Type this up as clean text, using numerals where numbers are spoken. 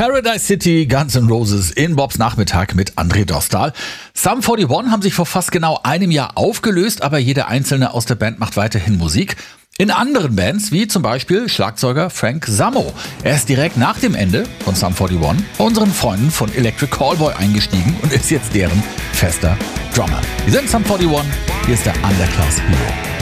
Paradise City, Guns N' Roses in Bobs Nachmittag mit André Dostal. Sum 41 haben sich vor fast genau einem Jahr aufgelöst, aber jeder Einzelne aus der Band macht weiterhin Musik. In anderen Bands, wie zum Beispiel Schlagzeuger Frank Zammo. Er ist direkt nach dem Ende von Sum 41 bei unseren Freunden von Electric Callboy eingestiegen und ist jetzt deren fester Drummer. Wir sind Sum 41, hier ist der Underclass Hero.